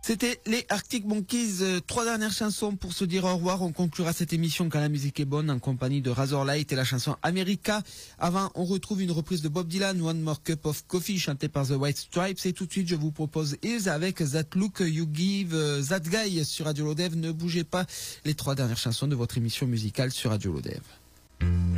C'était les Arctic Monkeys, 3 dernières chansons pour se dire au revoir. On conclura cette émission quand la musique est bonne en compagnie de Razorlight et la chanson America. Avant, on retrouve une reprise de Bob Dylan, One More Cup of Coffee, chantée par The White Stripes. Et tout de suite, je vous propose Is avec That Look You Give That Guy sur Radio Lodev. Ne bougez pas, les 3 dernières chansons de votre émission musicale sur Radio Lodev.